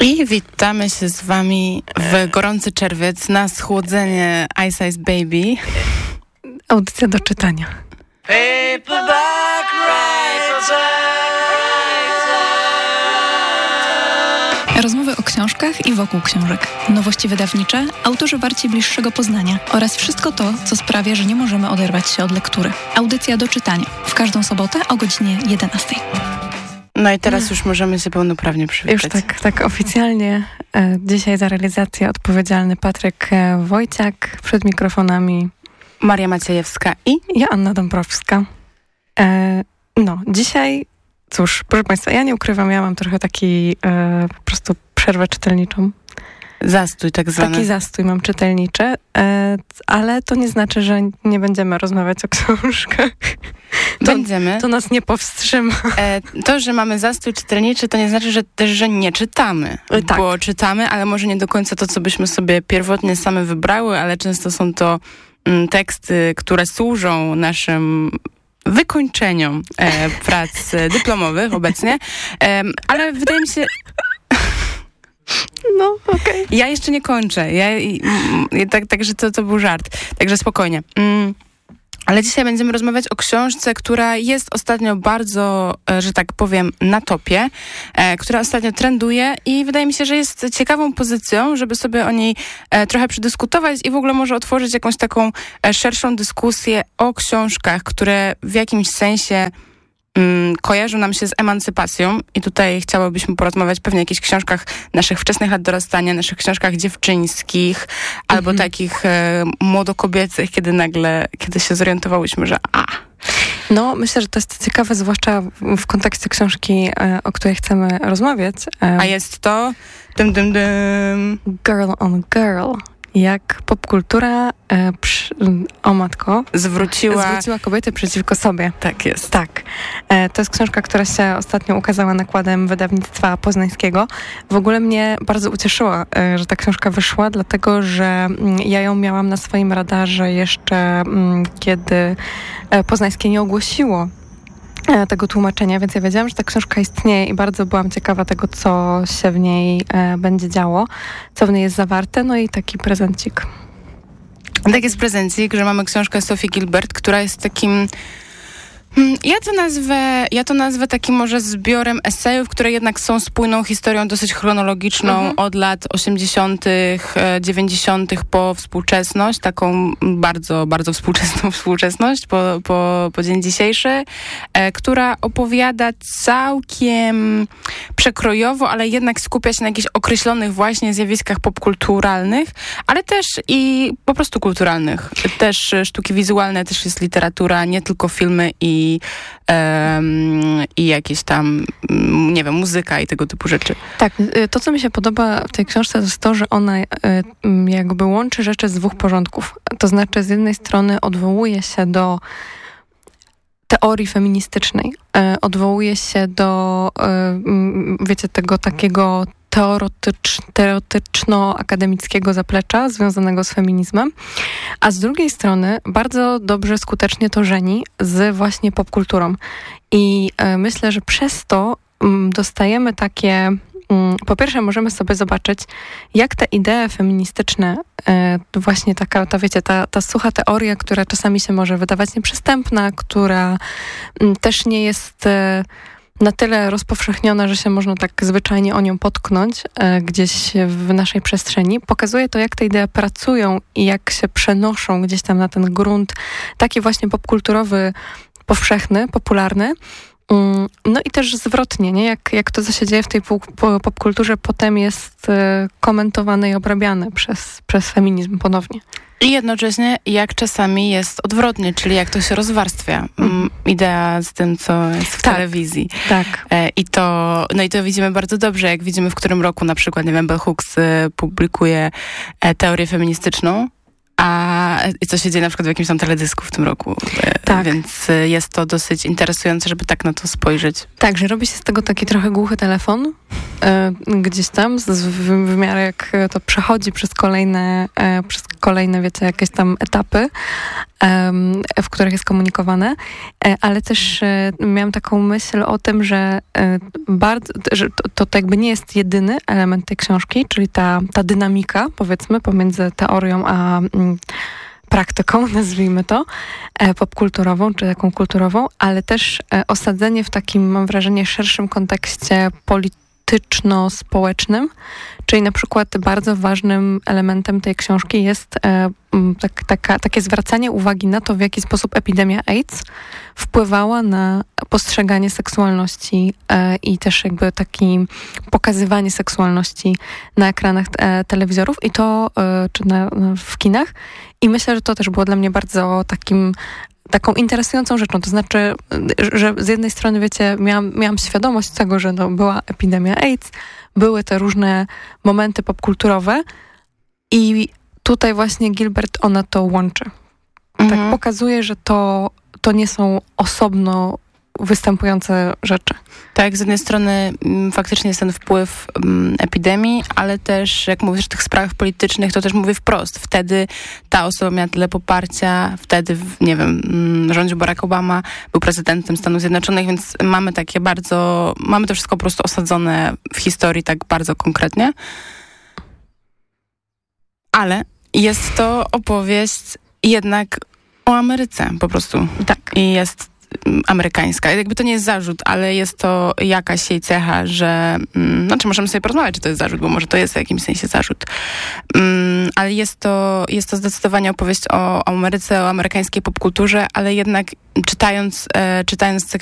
I witamy się z wami w gorący czerwiec na schłodzenie Ice Ice Baby. Audycja do czytania. Paperback Rozmowy o książkach i wokół książek. Nowości wydawnicze, autorzy warci bliższego poznania oraz wszystko to, co sprawia, że nie możemy oderwać się od lektury. Audycja do czytania. W każdą sobotę o godzinie 11. No i teraz już możemy się pełnoprawnie przywitać. Już tak oficjalnie. Dzisiaj za realizację odpowiedzialny Patryk Wojciak, przed mikrofonami Maria Maciejewska i Joanna Dąbrowska. Dzisiaj, cóż, proszę Państwa, ja nie ukrywam, ja mam trochę taki po prostu przerwę czytelniczą. Zastój tak zwany. Taki zastój mam czytelniczy, ale to nie znaczy, że nie będziemy rozmawiać o książkach. Będziemy. To nas nie powstrzyma. To, że mamy zastój czytelniczy, to nie znaczy, że też, że nie czytamy. Tak. Bo czytamy, ale może nie do końca to, co byśmy sobie pierwotnie same wybrały, ale często są to teksty, które służą naszym wykończeniom prac dyplomowych obecnie. Ale wydaje mi się... No, okej. Ja jeszcze nie kończę. Także to był żart. Także spokojnie. Ale dzisiaj będziemy rozmawiać o książce, która jest ostatnio bardzo, że tak powiem, na topie, która ostatnio trenduje i wydaje mi się, że jest ciekawą pozycją, żeby sobie o niej trochę przedyskutować i w ogóle może otworzyć jakąś taką szerszą dyskusję o książkach, które w jakimś sensie kojarzą nam się z emancypacją i tutaj chciałybyśmy porozmawiać pewnie o jakichś książkach naszych wczesnych lat dorastania, naszych książkach dziewczyńskich, albo takich młodokobiecych, kiedy się zorientowałyśmy, że No, myślę, że to jest ciekawe, zwłaszcza w kontekście książki, o której chcemy rozmawiać. A jest to Girl on Girl. Jak popkultura, zwróciła kobiety przeciwko sobie. Tak jest. Tak. To jest książka, która się ostatnio ukazała nakładem wydawnictwa poznańskiego. W ogóle mnie bardzo ucieszyła, że ta książka wyszła, dlatego, że ja ją miałam na swoim radarze jeszcze, kiedy poznańskie nie ogłosiło tego tłumaczenia, więc ja wiedziałam, że ta książka istnieje i bardzo byłam ciekawa tego, co się w niej będzie działo, co w niej jest zawarte, no i taki prezencik. Tak jest prezencik, że mamy książkę Sophie Gilbert, która jest takim... Ja to nazwę takim może zbiorem esejów, które jednak są spójną historią dosyć chronologiczną od lat 80., 90. po współczesność, taką bardzo, bardzo współczesną współczesność po dzień dzisiejszy, która opowiada całkiem przekrojowo, ale jednak skupia się na jakichś określonych właśnie zjawiskach popkulturalnych, ale też i po prostu kulturalnych. Też sztuki wizualne, też jest literatura, nie tylko filmy i jakieś tam, nie wiem, muzyka i tego typu rzeczy. Tak, to co mi się podoba w tej książce to jest to, że ona jakby łączy rzeczy z dwóch porządków. To znaczy z jednej strony odwołuje się do teorii feministycznej, odwołuje się do, wiecie, tego takiego teoretyczno-akademickiego zaplecza związanego z feminizmem, a z drugiej strony bardzo dobrze, skutecznie to żeni z właśnie popkulturą. I myślę, że przez to dostajemy takie... Po pierwsze możemy sobie zobaczyć, jak te idee feministyczne, właśnie ta sucha teoria, która czasami się może wydawać nieprzystępna, która też nie jest na tyle rozpowszechniona, że się można tak zwyczajnie o nią potknąć gdzieś w naszej przestrzeni. Pokazuje to, jak te idee pracują i jak się przenoszą gdzieś tam na ten grunt taki właśnie popkulturowy, powszechny, popularny. No i też zwrotnie, nie? Jak to, co się dzieje w tej popkulturze potem jest komentowane i obrabiane przez feminizm ponownie. I jednocześnie jak czasami jest odwrotnie, czyli jak to się rozwarstwia. Idea z tym, co jest w telewizji. Tak. I to widzimy bardzo dobrze, jak widzimy, w którym roku na przykład, nie wiem, Bell Hooks publikuje teorię feministyczną, a co się dzieje na przykład w jakimś tam teledysku w tym roku. Tak. Więc jest to dosyć interesujące, żeby tak na to spojrzeć. Tak, że robi się z tego taki trochę głuchy telefon, gdzieś tam w miarę jak to przechodzi przez kolejne, wiecie, jakieś tam etapy, w których jest komunikowane, ale też miałam taką myśl o tym, że to jakby nie jest jedyny element tej książki, czyli ta dynamika, powiedzmy, pomiędzy teorią a praktyką, nazwijmy to, popkulturową, czy taką kulturową, ale też osadzenie w takim, mam wrażenie, szerszym kontekście polityczno-społecznym, czyli na przykład bardzo ważnym elementem tej książki jest takie zwracanie uwagi na to, w jaki sposób epidemia AIDS wpływała na postrzeganie seksualności i też jakby takie pokazywanie seksualności na ekranach telewizorów i to, czy w kinach. I myślę, że to też było dla mnie bardzo taką interesującą rzeczą. To znaczy, że z jednej strony, wiecie, miałam świadomość tego, że była epidemia AIDS, były te różne momenty popkulturowe i tutaj właśnie Gilbert, ona to łączy. Tak pokazuje, że to nie są osobno występujące rzeczy. Tak, z jednej strony faktycznie jest ten wpływ epidemii, ale też, jak mówisz o tych sprawach politycznych, to też mówię wprost. Wtedy ta osoba miała tyle poparcia, wtedy, nie wiem, rządził Barack Obama, był prezydentem Stanów Zjednoczonych, więc mamy to wszystko po prostu osadzone w historii tak bardzo konkretnie. Ale jest to opowieść jednak o Ameryce po prostu. Tak. I jest amerykańska. Jakby to nie jest zarzut, ale jest to jakaś jej cecha, że... Znaczy możemy sobie porozmawiać, czy to jest zarzut, bo może to jest w jakimś sensie zarzut. Ale jest to zdecydowanie opowieść o Ameryce, o amerykańskiej popkulturze, ale jednak czytając